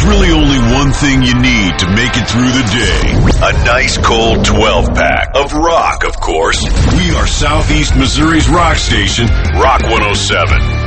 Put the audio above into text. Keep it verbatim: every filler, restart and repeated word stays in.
really only one thing you need to make it through the day. A nice cold twelve-pack of rock, of course. We are Southeast Missouri's rock station, Rock one oh seven.